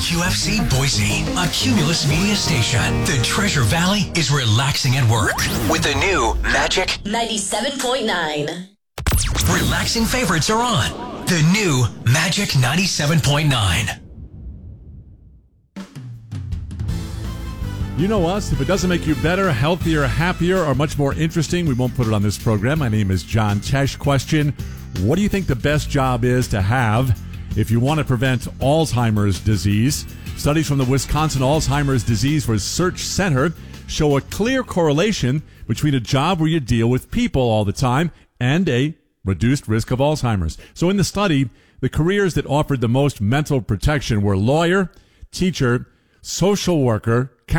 WQFC Boise, a Cumulus Media station. The Treasure Valley is relaxing at work with the new Magic 97.9. Relaxing favorites are on. The new Magic 97.9. You know us. If it doesn't make you better, healthier, happier, or much more interesting, we won't put it on this program. My name is John Tesh. Question: what do you think the best job is to have if you want to prevent Alzheimer's disease? Studies from the Wisconsin Alzheimer's Disease Research Center show a clear correlation between a job where you deal with people all the time and a reduced risk of Alzheimer's. So in the study, the careers that offered the most mental protection were lawyer, teacher, social worker,